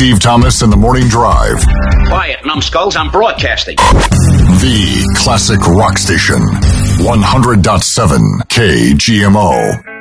Steve Thomas and the Morning Drive. Quiet, numbskulls, I'm broadcasting. The classic rock station. 100.7 KGMO.